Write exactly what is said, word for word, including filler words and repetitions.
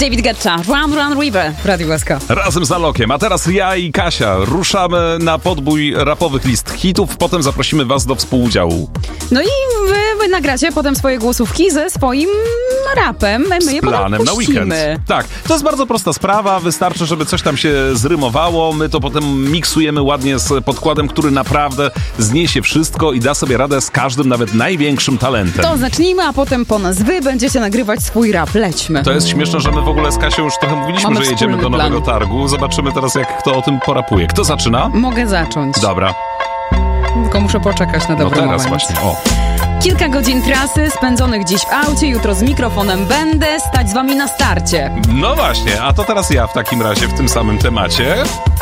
David Guetta, Run Run River w Radiu S K. Razem z Alokiem, a teraz ja i Kasia ruszamy na podbój rapowych list hitów, potem zaprosimy was do współudziału. No i wy, wy nagracie potem swoje głosówki ze swoim rapem, my z je planem potem na weekend. Tak, to jest bardzo prosta sprawa, wystarczy, żeby coś tam się zrymowało, my to potem miksujemy ładnie z podkładem, który naprawdę zniesie wszystko i da sobie radę z każdym, nawet największym talentem. To zacznijmy, a potem po nas wy będziecie nagrywać swój rap. Lećmy. To jest śmieszne, że my w ogóle z Kasią już trochę mówiliśmy, Mamy że jedziemy do nowego plan. targu. Zobaczymy teraz, jak kto o tym porapuje. Kto zaczyna? Mogę zacząć. Dobra. Tylko muszę poczekać na dobry No teraz moment. właśnie, o. Kilka godzin trasy spędzonych dziś w aucie, jutro z mikrofonem będę stać z wami na starcie. No właśnie, a to teraz ja w takim razie w tym samym temacie.